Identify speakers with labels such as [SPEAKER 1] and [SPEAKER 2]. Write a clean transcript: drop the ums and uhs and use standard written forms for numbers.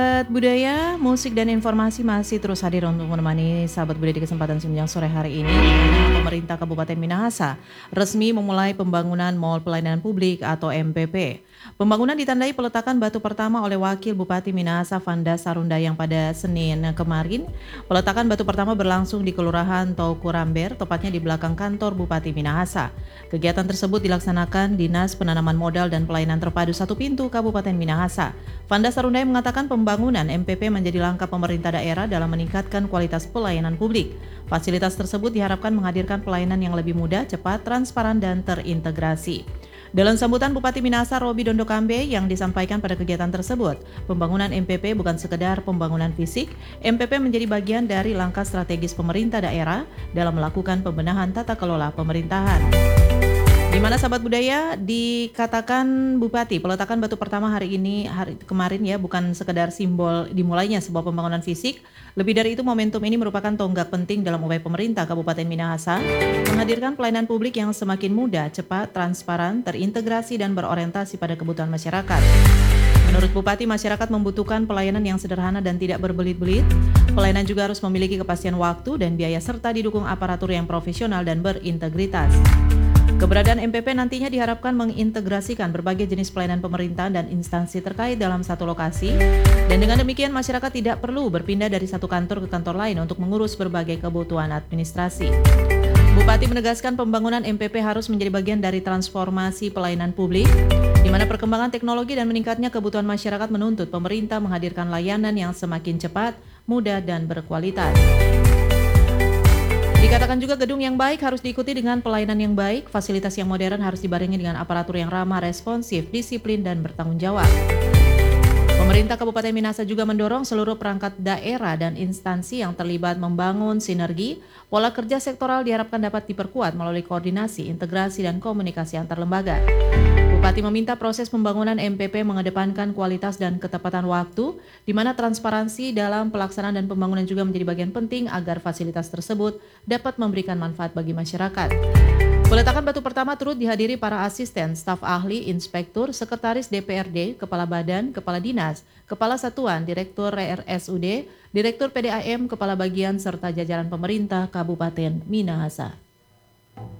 [SPEAKER 1] Budaya, musik, dan informasi masih terus hadir untuk menemani sahabat budaya di kesempatan Simjang sore hari ini, di mana pemerintah Kabupaten Minahasa resmi memulai pembangunan Mall Pelayanan Publik atau MPP. Pembangunan ditandai peletakan batu pertama oleh Wakil Bupati Minahasa Vanda Sarundayang pada Senin kemarin. Peletakan batu pertama berlangsung di Kelurahan Taukuramber, tepatnya di belakang kantor Bupati Minahasa. Kegiatan tersebut dilaksanakan Dinas Penanaman Modal dan Pelayanan Terpadu Satu Pintu Kabupaten Minahasa. Vanda Sarundayang mengatakan pembangunan MPP menjadi langkah pemerintah daerah dalam meningkatkan kualitas pelayanan publik. Fasilitas tersebut diharapkan menghadirkan pelayanan yang lebih mudah, cepat, transparan, dan terintegrasi. Dalam sambutan Bupati Minahasa Robi Dondokambe yang disampaikan pada kegiatan tersebut, pembangunan MPP bukan sekedar pembangunan fisik, MPP menjadi bagian dari langkah strategis pemerintah daerah dalam melakukan pembenahan tata kelola pemerintahan. Di mana sahabat budaya dikatakan Bupati peletakan batu pertama hari kemarin ya bukan sekedar simbol dimulainya sebuah pembangunan fisik, lebih dari itu momentum ini merupakan tonggak penting dalam upaya pemerintah Kabupaten Minahasa menghadirkan pelayanan publik yang semakin mudah, cepat, transparan, terintegrasi dan berorientasi pada kebutuhan masyarakat. Menurut Bupati, masyarakat membutuhkan pelayanan yang sederhana dan tidak berbelit-belit. Pelayanan juga harus memiliki kepastian waktu dan biaya serta didukung aparatur yang profesional dan berintegritas. Keberadaan MPP nantinya diharapkan mengintegrasikan berbagai jenis pelayanan pemerintahan dan instansi terkait dalam satu lokasi, dan dengan demikian masyarakat tidak perlu berpindah dari satu kantor ke kantor lain untuk mengurus berbagai kebutuhan administrasi. Bupati menegaskan pembangunan MPP harus menjadi bagian dari transformasi pelayanan publik, di mana perkembangan teknologi dan meningkatnya kebutuhan masyarakat menuntut pemerintah menghadirkan layanan yang semakin cepat, mudah, dan berkualitas. Dikatakan juga gedung yang baik harus diikuti dengan pelayanan yang baik, fasilitas yang modern harus dibarengi dengan aparatur yang ramah, responsif, disiplin, dan bertanggung jawab. Pemerintah Kabupaten Minahasa juga mendorong seluruh perangkat daerah dan instansi yang terlibat membangun sinergi. Pola kerja sektoral diharapkan dapat diperkuat melalui koordinasi, integrasi, dan komunikasi antar lembaga. Bupati meminta proses pembangunan MPP mengedepankan kualitas dan ketepatan waktu, di mana transparansi dalam pelaksanaan dan pembangunan juga menjadi bagian penting agar fasilitas tersebut dapat memberikan manfaat bagi masyarakat. Peletakan batu pertama turut dihadiri para asisten, staf ahli, inspektur, sekretaris DPRD, kepala badan, kepala dinas, kepala satuan, direktur RSUD, direktur PDAM, kepala bagian, serta jajaran pemerintah Kabupaten Minahasa.